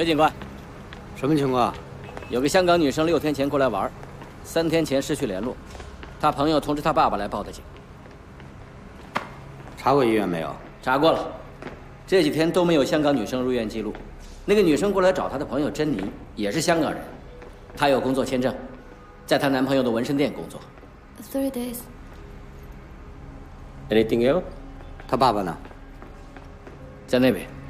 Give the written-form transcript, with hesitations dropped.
崔警官， 什么情况？ 有个香港女生6天前过来玩，3天前失去联络，她朋友通知她爸爸来报的警。 查过医院没有？ 查过了，这几天都没有香港女生入院记录。那个女生过来找她的朋友珍妮，也是香港人，她有工作签证，在她男朋友的纹身店工作。 3 days. Anything else? 他爸爸呢？ 在那边。